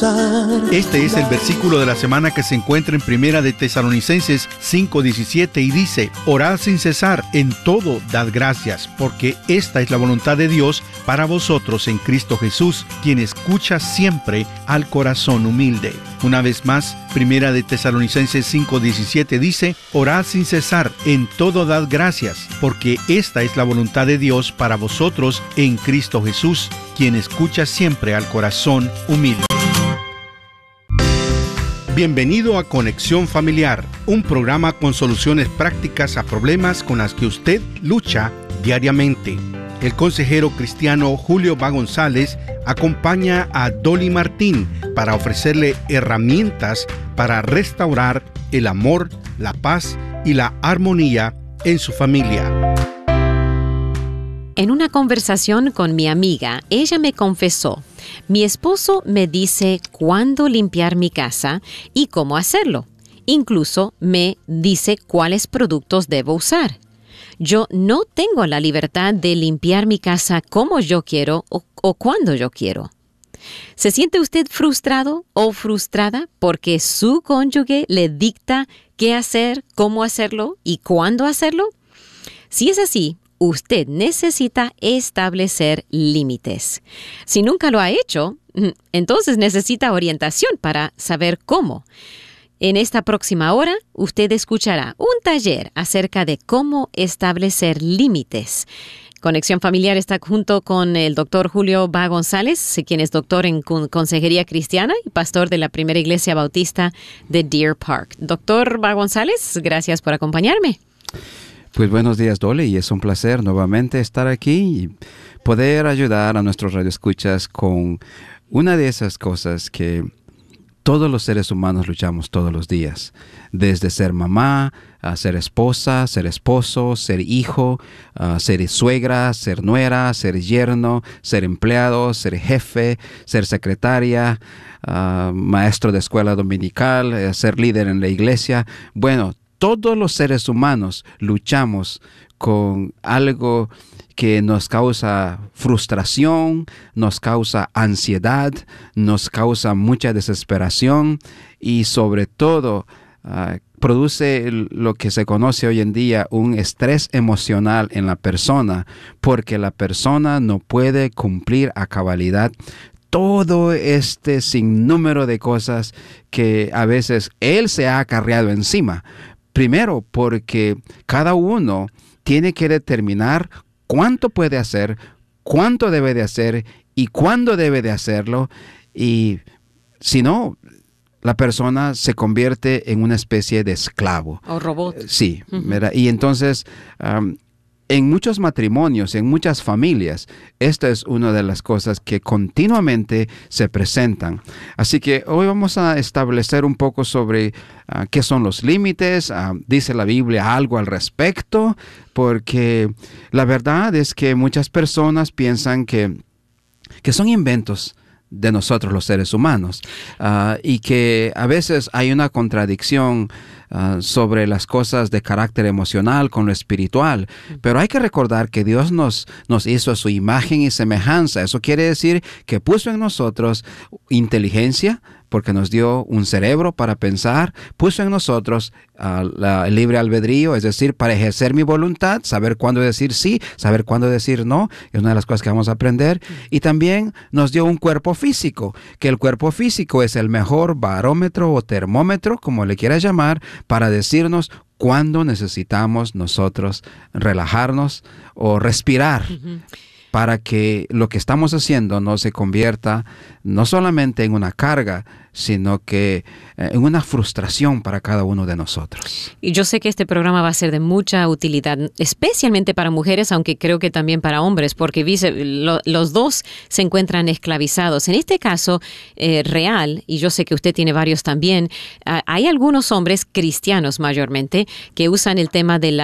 usar. Este es el versículo de la semana que se encuentra en Primera de Tesalonicenses 5:17 y dice: Orad sin cesar, en todo dad gracias, porque esta es la voluntad de Dios para vosotros en Cristo Jesús, quien escucha siempre al corazón humilde. Una vez más, Primera de Tesalonicenses 5:17 dice: Orad sin cesar, en todo dad gracias, porque esta es la voluntad de Dios para vosotros en Cristo Jesús, quien escucha siempre al corazón humilde. Bienvenido a Conexión Familiar, un programa con soluciones prácticas a problemas con las que usted lucha diariamente. El consejero cristiano Julio Va González acompaña a Dolly Martín para ofrecerle herramientas para restaurar el amor, la paz y la armonía en su familia. En una conversación con mi amiga, ella me confesó: mi esposo me dice cuándo limpiar mi casa y cómo hacerlo. Incluso me dice cuáles productos debo usar. Yo no tengo la libertad de limpiar mi casa como yo quiero o cuando yo quiero. ¿Se siente usted frustrado o frustrada porque su cónyuge le dicta qué hacer, cómo hacerlo y cuándo hacerlo? Si es así, usted necesita establecer límites. Si nunca lo ha hecho, entonces necesita orientación para saber cómo. En esta próxima hora, usted escuchará un taller acerca de cómo establecer límites. Conexión Familiar está junto con el doctor Julio Va González, quien es doctor en consejería cristiana y pastor de la Primera Iglesia Bautista de Deer Park. Doctor Va González, gracias por acompañarme. Pues buenos días, Dolly, y es un placer nuevamente estar aquí y poder ayudar a nuestros radioescuchas con una de esas cosas que todos los seres humanos luchamos todos los días, desde ser mamá, a ser esposa, ser esposo, ser hijo, ser suegra, ser nuera, ser yerno, ser empleado, ser jefe, ser secretaria, maestro de escuela dominical, ser líder en la iglesia. Bueno, todos los seres humanos luchamos con algo que nos causa frustración, nos causa ansiedad, nos causa mucha desesperación y sobre todo produce lo que se conoce hoy en día un estrés emocional en la persona, porque la persona no puede cumplir a cabalidad todo este sinnúmero de cosas que a veces él se ha acarreado encima. Primero, porque cada uno tiene que determinar cuánto puede hacer, cuánto debe de hacer y cuándo debe de hacerlo. Y si no, la persona se convierte en una especie de esclavo. O robot. Sí, ¿verdad? Y entonces, en muchos matrimonios, en muchas familias, esta es una de las cosas que continuamente se presentan. Así que hoy vamos a establecer un poco sobre qué son los límites. ¿Dice la Biblia algo al respecto? Porque la verdad es que muchas personas piensan que son inventos de nosotros los seres humanos y que a veces hay una contradicción sobre las cosas de carácter emocional con lo espiritual, pero hay que recordar que Dios nos hizo a su imagen y semejanza. Eso quiere decir que puso en nosotros inteligencia, porque nos dio un cerebro para pensar, puso en nosotros el libre albedrío, es decir, para ejercer mi voluntad, saber cuándo decir sí, saber cuándo decir no, es una de las cosas que vamos a aprender. Y también nos dio un cuerpo físico, que el cuerpo físico es el mejor barómetro o termómetro, como le quieras llamar, para decirnos cuándo necesitamos nosotros relajarnos o respirar. Para que lo que estamos haciendo no se convierta no solamente en una carga, sino que en una frustración para cada uno de nosotros. Y yo sé que este programa va a ser de mucha utilidad, especialmente para mujeres, aunque creo que también para hombres, porque los dos se encuentran esclavizados. En este caso real, y yo sé que usted tiene varios también, hay algunos hombres cristianos mayormente que usan el tema de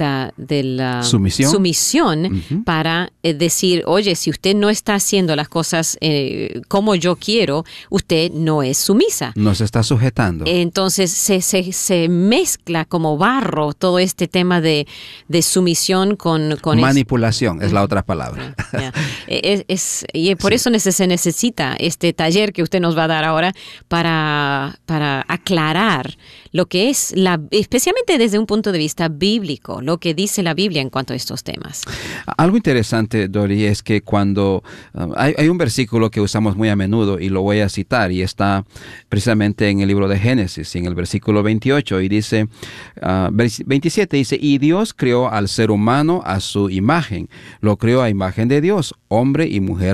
la sumisión para decir, oye, si usted no está haciendo las cosas como como yo quiero, usted no es sumisa. No se está sujetando. Entonces se mezcla como barro todo este tema de sumisión con manipulación es la otra palabra. Y por eso se necesita este taller que usted nos va a dar ahora para aclarar lo que es, especialmente desde un punto de vista bíblico, lo que dice la Biblia en cuanto a estos temas. Algo interesante, Dori, es que cuando hay un versículo que usamos muy a menudo y lo voy a citar, y está precisamente en el libro de Génesis, en el versículo 28, y dice, 27 dice, y Dios creó al ser humano a su imagen, lo creó a imagen de Dios, hombre y mujer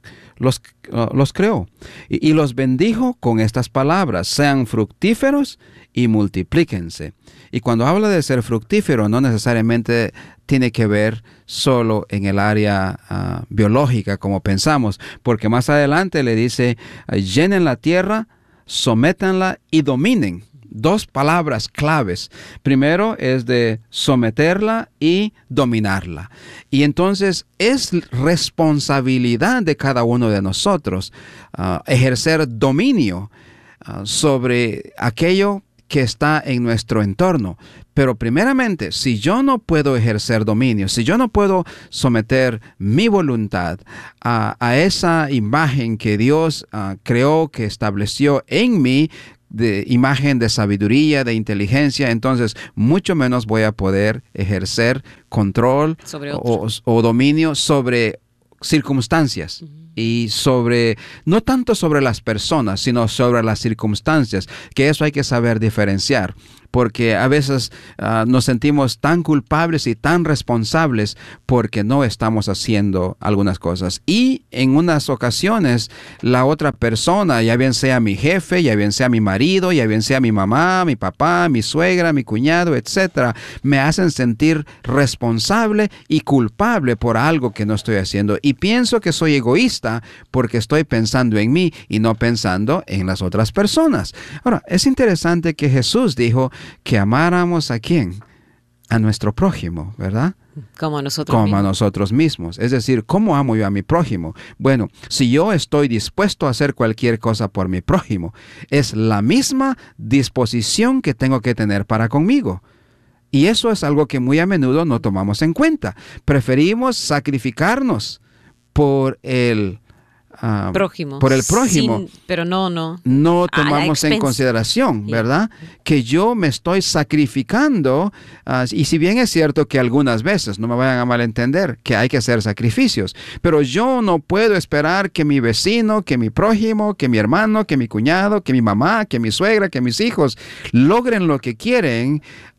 los creó, y los bendijo con estas palabras, sean fructíferos y multiplíquense. Y cuando habla de ser fructífero, no necesariamente tiene que ver solo en el área biológica, como pensamos, porque más adelante le dice, llenen la tierra, sométanla y dominen. Dos palabras claves. Primero es de someterla y dominarla. Y entonces es responsabilidad de cada uno de nosotros ejercer dominio sobre aquello que está en nuestro entorno. Pero primeramente, si yo no puedo ejercer dominio, si yo no puedo someter mi voluntad a esa imagen que Dios creó, que estableció en mí, de imagen de sabiduría, de inteligencia, entonces mucho menos voy a poder ejercer control o dominio sobre circunstancias. Y no tanto sobre las personas, sino sobre las circunstancias, que eso hay que saber diferenciar, porque a veces nos sentimos tan culpables y tan responsables porque no estamos haciendo algunas cosas. Y en unas ocasiones la otra persona, ya bien sea mi jefe, ya bien sea mi marido, ya bien sea mi mamá, mi papá, mi suegra, mi cuñado, etcétera, me hacen sentir responsable y culpable por algo que no estoy haciendo. Y pienso que soy egoísta porque estoy pensando en mí y no pensando en las otras personas. Ahora, es interesante que Jesús dijo que amáramos ¿a quién? A nuestro prójimo, ¿verdad? Como a nosotros mismos. Es decir, ¿cómo amo yo a mi prójimo? Bueno, si yo estoy dispuesto a hacer cualquier cosa por mi prójimo, es la misma disposición que tengo que tener para conmigo. Y eso es algo que muy a menudo no tomamos en cuenta. Preferimos sacrificarnos por el prójimo. Pero no tomamos en consideración, ¿verdad? Que yo me estoy sacrificando, y si bien es cierto que algunas veces, no me vayan a malentender, que hay que hacer sacrificios, pero yo no puedo esperar que mi vecino, que mi prójimo, que mi hermano, que mi cuñado, que mi mamá, que mi suegra, que mis hijos logren lo que quieren,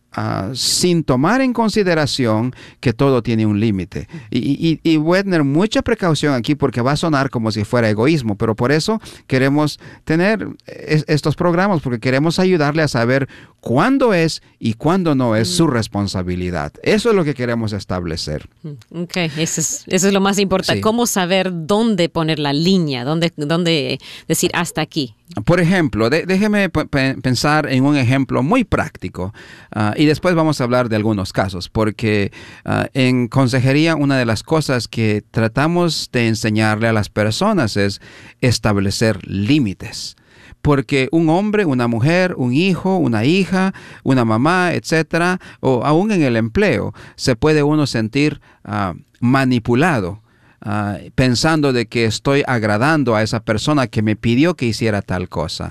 sin tomar en consideración que todo tiene un límite. Y voy a tener mucha precaución aquí porque va a sonar como si fuera egoísmo, pero por eso queremos tener estos programas, porque queremos ayudarle a saber cuándo es y cuándo no es su responsabilidad. Eso es lo que queremos establecer. Ok, eso es lo más importante. Sí. ¿Cómo saber dónde poner la línea? ¿Dónde decir hasta aquí? Por ejemplo, déjeme pensar en un ejemplo muy práctico y después vamos a hablar de algunos casos, porque en consejería una de las cosas que tratamos de enseñarle a las personas es establecer límites. Porque un hombre, una mujer, un hijo, una hija, una mamá, etcétera, o aún en el empleo, se puede uno sentir manipulado. Pensando de que estoy agradando a esa persona que me pidió que hiciera tal cosa.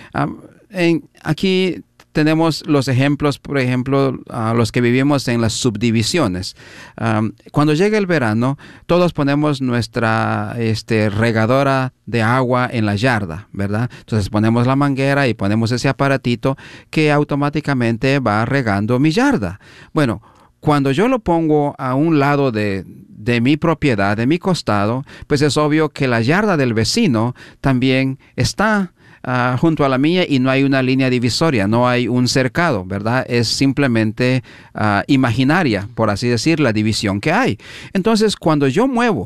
Aquí tenemos los ejemplos, por ejemplo, los que vivimos en las subdivisiones. Cuando llega el verano, todos ponemos nuestra regadora de agua en la yarda, ¿verdad? Entonces ponemos la manguera y ponemos ese aparatito que automáticamente va regando mi yarda. Bueno, cuando yo lo pongo a un lado de mi propiedad, de mi costado, pues es obvio que la yarda del vecino también está junto a la mía y no hay una línea divisoria, no hay un cercado, ¿verdad? Es simplemente imaginaria, por así decir, la división que hay. Entonces, cuando yo muevo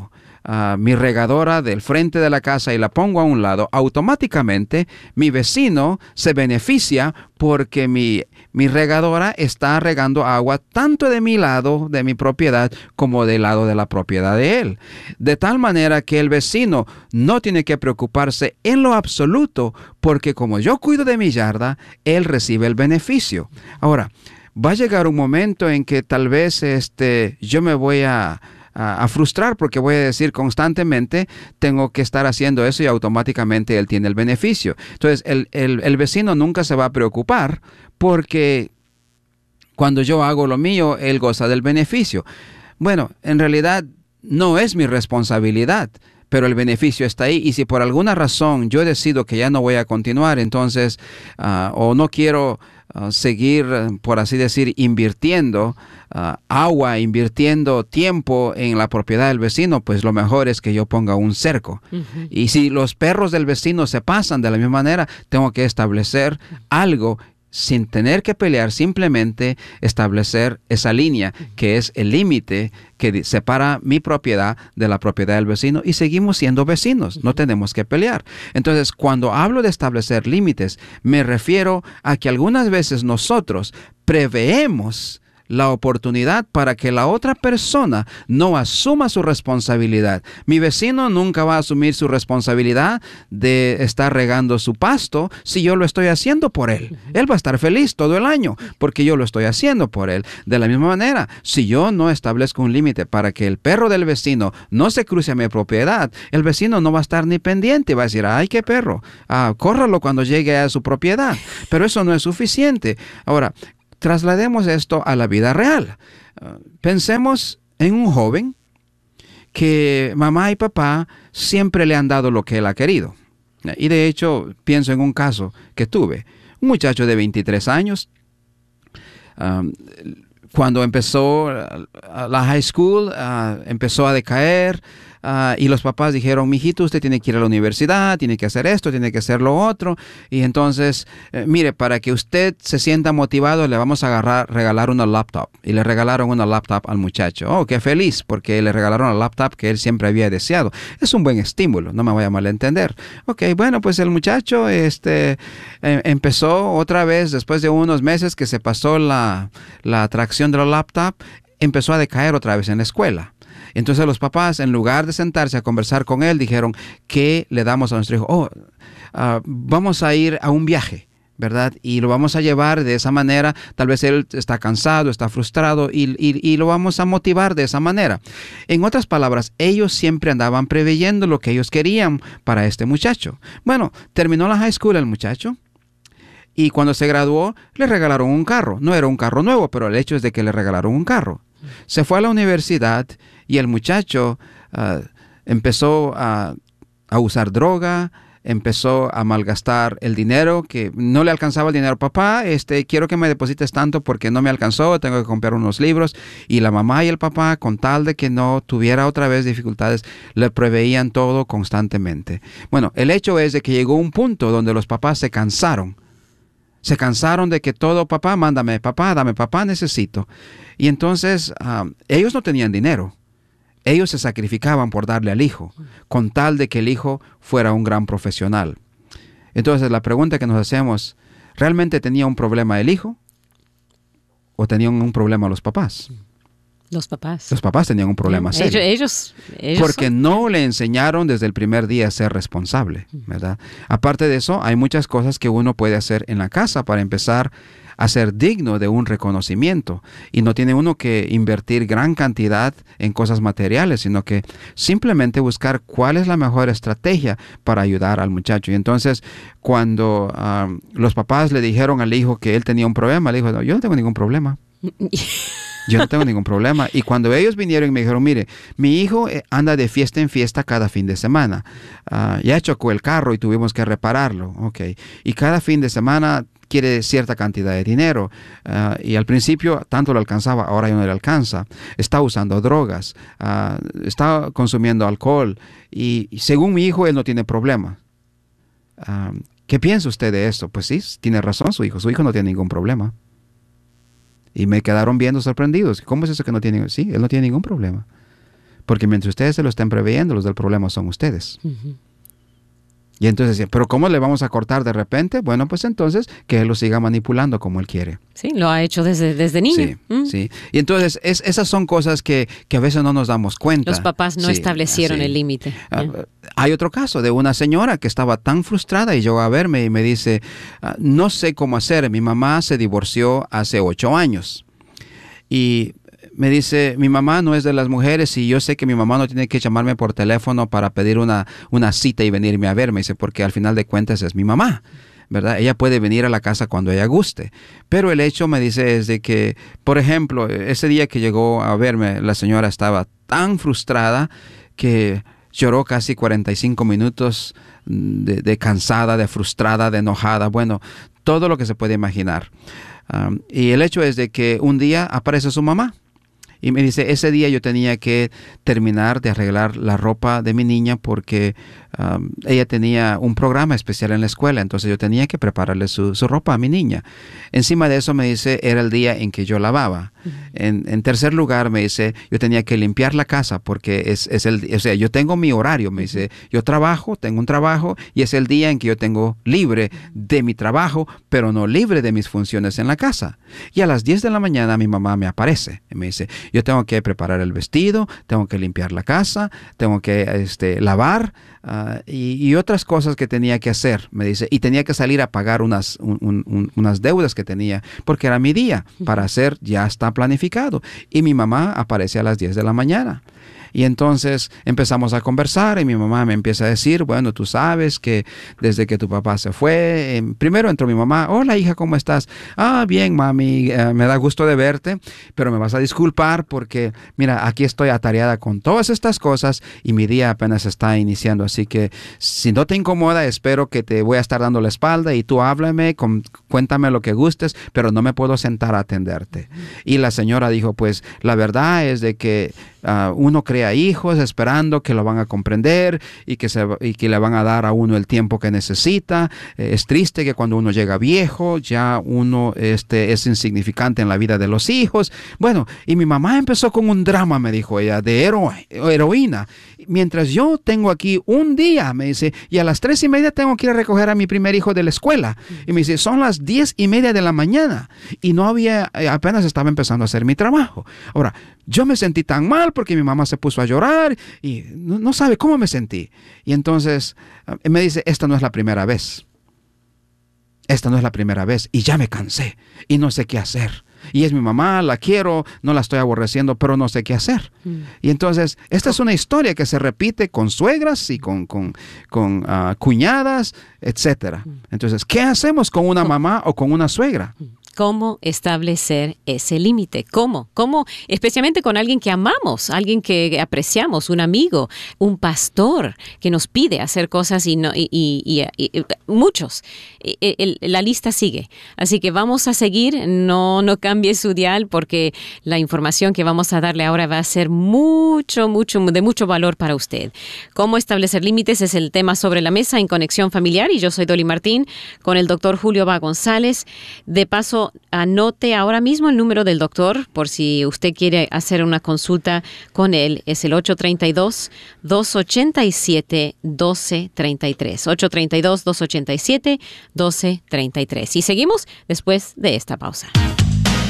mi regadora del frente de la casa y la pongo a un lado, automáticamente mi vecino se beneficia porque mi regadora está regando agua tanto de mi lado, de mi propiedad, como del lado de la propiedad de él. De tal manera que el vecino no tiene que preocuparse en lo absoluto, porque como yo cuido de mi yarda, él recibe el beneficio. Ahora, va a llegar un momento en que tal vez yo me voy a frustrar, porque voy a decir constantemente, tengo que estar haciendo eso y automáticamente él tiene el beneficio. Entonces, el vecino nunca se va a preocupar porque cuando yo hago lo mío, él goza del beneficio. Bueno, en realidad no es mi responsabilidad, pero el beneficio está ahí. Y si por alguna razón yo decido que ya no voy a continuar, entonces, o no quiero seguir, por así decir, invirtiendo agua, invirtiendo tiempo en la propiedad del vecino, pues lo mejor es que yo ponga un cerco. Y si los perros del vecino se pasan de la misma manera, tengo que establecer algo sin tener que pelear, simplemente establecer esa línea que es el límite que separa mi propiedad de la propiedad del vecino, y seguimos siendo vecinos, no tenemos que pelear. Entonces, cuando hablo de establecer límites, me refiero a que algunas veces nosotros preveemos la oportunidad para que la otra persona no asuma su responsabilidad. Mi vecino nunca va a asumir su responsabilidad de estar regando su pasto si yo lo estoy haciendo por él. Él va a estar feliz todo el año porque yo lo estoy haciendo por él. De la misma manera, si yo no establezco un límite para que el perro del vecino no se cruce a mi propiedad, el vecino no va a estar ni pendiente, va a decir, ay, qué perro, córralo cuando llegue a su propiedad. Pero eso no es suficiente. Ahora, traslademos esto a la vida real. Pensemos en un joven que mamá y papá siempre le han dado lo que él ha querido. Y de hecho, pienso en un caso que tuve. Un muchacho de 23 años, cuando empezó la high school, empezó a decaer. Y los papás dijeron, mijito, usted tiene que ir a la universidad, tiene que hacer esto, tiene que hacer lo otro. Y entonces, mire, para que usted se sienta motivado, le vamos a regalar una laptop. Y le regalaron una laptop al muchacho. Oh, qué feliz, porque le regalaron la laptop que él siempre había deseado. Es un buen estímulo, no me vaya a malentender. Ok, bueno, pues el muchacho empezó otra vez, después de unos meses que se pasó la atracción de la laptop, empezó a decaer otra vez en la escuela. Entonces los papás, en lugar de sentarse a conversar con él, dijeron, ¿qué le damos a nuestro hijo? Vamos a ir a un viaje, ¿verdad? Y lo vamos a llevar de esa manera. Tal vez él está cansado, está frustrado y lo vamos a motivar de esa manera. En otras palabras, ellos siempre andaban preveyendo lo que ellos querían para este muchacho. Bueno, terminó la high school el muchacho. Y cuando se graduó, le regalaron un carro. No era un carro nuevo, pero el hecho es de que le regalaron un carro. Se fue a la universidad y el muchacho empezó a usar droga, empezó a malgastar el dinero, que no le alcanzaba el dinero. Papá, quiero que me deposites tanto porque no me alcanzó, tengo que comprar unos libros. Y la mamá y el papá, con tal de que no tuviera otra vez dificultades, le proveían todo constantemente. Bueno, el hecho es de que llegó un punto donde los papás se cansaron. Se cansaron de que todo, papá, mándame, papá, dame, papá, necesito. Y entonces ellos no tenían dinero. Ellos se sacrificaban por darle al hijo, con tal de que el hijo fuera un gran profesional. Entonces la pregunta que nos hacemos, ¿realmente tenía un problema el hijo? ¿O tenían un problema los papás? Los papás. Los papás tenían un problema serio. Ellos porque no le enseñaron desde el primer día a ser responsable, ¿verdad? Aparte de eso, hay muchas cosas que uno puede hacer en la casa para empezar a ser digno de un reconocimiento. Y no tiene uno que invertir gran cantidad en cosas materiales, sino que simplemente buscar cuál es la mejor estrategia para ayudar al muchacho. Y entonces, cuando los papás le dijeron al hijo que él tenía un problema, le dijo, no, yo no tengo ningún problema. Yo no tengo ningún problema. Y cuando ellos vinieron y me dijeron, mire, mi hijo anda de fiesta en fiesta cada fin de semana. Ya chocó el carro y tuvimos que repararlo. Okay. Y cada fin de semana quiere cierta cantidad de dinero. Y al principio tanto le alcanzaba, ahora ya no le alcanza. Está usando drogas. Está consumiendo alcohol. Y según mi hijo, él no tiene problema. ¿Qué piensa usted de esto? Pues sí, tiene razón su hijo. Su hijo no tiene ningún problema. Y me quedaron viendo sorprendidos. ¿Cómo es eso que no tiene? Sí, él no tiene ningún problema. Porque mientras ustedes se lo estén preveyendo, los del problema son ustedes. Y entonces decía, ¿pero cómo le vamos a cortar de repente? Bueno, pues entonces que él lo siga manipulando como él quiere. Sí, lo ha hecho desde niño. Sí, sí. Y entonces esas son cosas que a veces no nos damos cuenta. Los papás no establecieron el límite. Hay otro caso de una señora que estaba tan frustrada y llegó a verme y me dice, no sé cómo hacer, mi mamá se divorció hace 8 años. Y me dice, mi mamá no es de las mujeres y yo sé que mi mamá no tiene que llamarme por teléfono para pedir una cita y venirme a verme. Dice, porque al final de cuentas es mi mamá, ¿verdad? Ella puede venir a la casa cuando ella guste. Pero el hecho, me dice, es de que, por ejemplo, ese día que llegó a verme, la señora estaba tan frustrada que lloró casi 45 minutos de cansada, de frustrada, de enojada. Bueno, todo lo que se puede imaginar. Y el hecho es de que un día aparece su mamá. Y me dice, ese día yo tenía que terminar de arreglar la ropa de mi niña porque ella tenía un programa especial en la escuela, entonces yo tenía que prepararle su ropa a mi niña. Encima de eso me dice, era el día en que yo lavaba. En tercer lugar me dice, yo tenía que limpiar la casa porque o sea, yo tengo mi horario, me dice, yo trabajo, tengo un trabajo y es el día en que yo tengo libre de mi trabajo, pero no libre de mis funciones en la casa. Y a las 10 de la mañana mi mamá me aparece y me dice, yo tengo que preparar el vestido, tengo que limpiar la casa, tengo que lavar y otras cosas que tenía que hacer, me dice, y tenía que salir a pagar unas deudas que tenía, porque era mi día para hacer, ya está planificado. Y mi mamá aparece a las 10 de la mañana. Y entonces empezamos a conversar y mi mamá me empieza a decir, bueno, tú sabes que desde que tu papá se fue, primero entró mi mamá, hola hija, ¿cómo estás? Bien, mami, me da gusto de verte, pero me vas a disculpar porque, mira, aquí estoy atareada con todas estas cosas y mi día apenas está iniciando, así que si no te incomoda, espero que te voy a estar dando la espalda y tú háblame, cuéntame lo que gustes, pero no me puedo sentar a atenderte. Y la señora dijo, pues la verdad es de que uno crea hijos esperando que lo van a comprender y que le van a dar a uno el tiempo que necesita. Es triste que cuando uno llega viejo ya uno es insignificante en la vida de los hijos. Bueno, y mi mamá empezó con un drama, me dijo ella, de heroína. Mientras yo tengo aquí un día, me dice, y a las 3:30 tengo que ir a recoger a mi primer hijo de la escuela. Y me dice, son las 10:30 de la mañana y no había, apenas estaba empezando a hacer mi trabajo. Ahora, yo me sentí tan mal porque mi mamá se puso a llorar y no sabe cómo me sentí. Y entonces me dice, esta no es la primera vez. Esta no es la primera vez y ya me cansé y no sé qué hacer. Y es mi mamá, la quiero, no la estoy aborreciendo, pero no sé qué hacer. Y entonces, esta es una historia que se repite con suegras y con cuñadas, etc. Entonces, ¿qué hacemos con una mamá o con una suegra? ¿Cómo establecer ese límite? ¿Cómo? Especialmente con alguien que amamos, alguien que apreciamos, un amigo, un pastor que nos pide hacer cosas y muchos. La lista sigue. Así que vamos a seguir. No cambie su dial porque la información que vamos a darle ahora va a ser de mucho valor para usted. ¿Cómo establecer límites? Es el tema sobre la mesa en Conexión Familiar y yo soy Dolly Martín con el doctor Julio Va González. De paso, anote ahora mismo el número del doctor por si usted quiere hacer una consulta con él. Es el 832-287-1233. 832-287-1233. Y seguimos después de esta pausa.